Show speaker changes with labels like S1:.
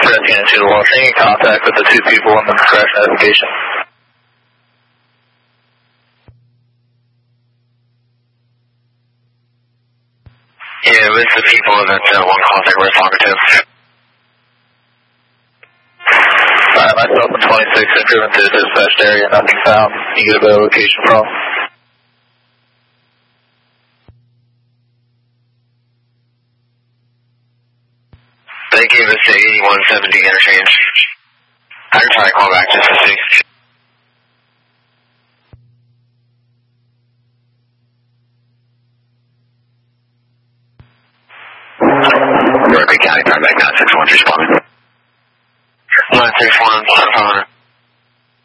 S1: Redskins to the Los Angeles contact with the two people in the crash notification.
S2: Yeah, with the people in that one contact we're talking to.
S1: Myself and 26 have driven to the dispatched area, nothing found. You get a better location from.
S2: They gave us the 8170 interchange. I can try to call back just to see. Berkeley County, Paramedic 961 responding. 961, 500.